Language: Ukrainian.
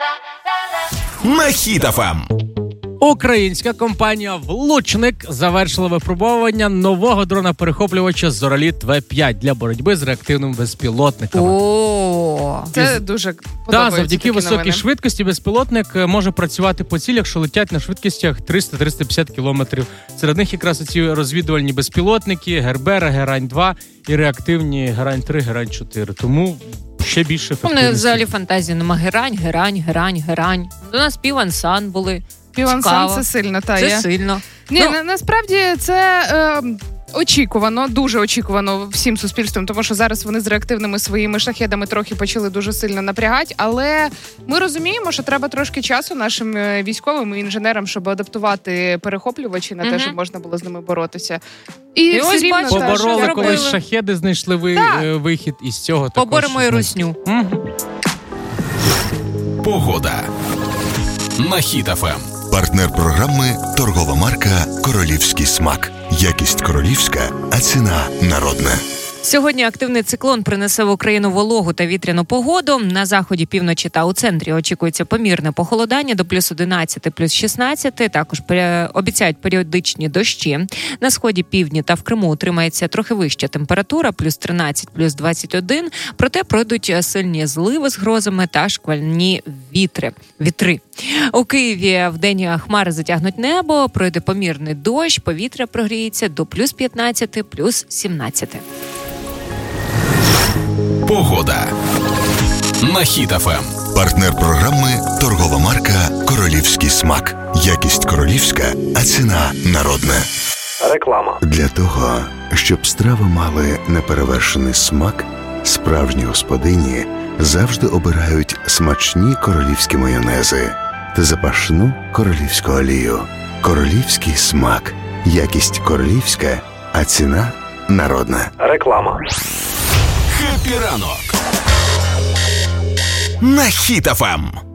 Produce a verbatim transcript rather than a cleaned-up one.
На Хіт еф ем. Українська компанія «Влучник» завершила випробовування нового дрона-перехоплювача «Зороліт ве п'ять» для боротьби з реактивними безпілотниками. О, це дуже подобається. Так, завдяки високій новини. швидкості безпілотник може працювати по цілях, що летять на швидкістях триста-триста п'ятдесят кілометрів. Серед них якраз ці розвідувальні безпілотники, Гербера, Герань два і реактивні Герань три, Герань чотири. Тому ще більше ефективності. У мене взагалі фантазії нема. Герань, Герань, Герань, Герань. До нас півансан були. Півансан це сильно, та Це є. сильно. Ні, ну, на, насправді це е, очікувано, дуже очікувано всім суспільством, тому що зараз вони з реактивними своїми шахедами трохи почали дуже сильно напрягати, але ми розуміємо, що треба трошки часу нашим військовим і інженерам, щоб адаптувати перехоплювачі на те, Мгм. щоб можна було з ними боротися. І, І все ось рівно бачите, та, що Побороли зробили. колись шахеди, знайшли ви, Так. е, вихід із цього. також поборемо і щось русню. Мгм. Погода. На Хіт еф ем. Партнер програми – торгова марка «Королівський смак». Якість королівська, а ціна народна. Сьогодні активний циклон принесе в Україну вологу та вітряну погоду. На заході, півночі та у центрі очікується помірне похолодання до плюс одинадцять, плюс шістнадцять. Також пере... обіцяють періодичні дощі. На сході, півдні та в Криму утримається трохи вища температура, плюс тринадцять, плюс двадцять один. Проте пройдуть сильні зливи з грозами та шквальні вітри. вітри. У Києві вдень хмари затягнуть небо, пройде помірний дощ, повітря прогріється до плюс п'ятнадцять, плюс сімнадцять. Погода. На Хіт еф ем. Партнер програми – торгова марка «Королівський смак». Якість королівська, а ціна народна. Реклама. Для того, щоб страви мали неперевершений смак, справжні господині завжди обирають смачні королівські майонези та запашну королівську олію. Королівський смак. Якість королівська, а ціна народна. Реклама. Хеппі ранок. На Хіт еф ем.